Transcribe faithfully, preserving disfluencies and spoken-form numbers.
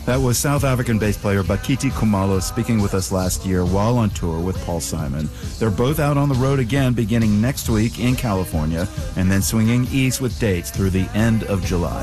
That was South African bass player Bakiti Khumalo speaking with us last year while on tour with Paul Simon. They're both out on the road again beginning next week in California and then swinging east with dates through the end of July.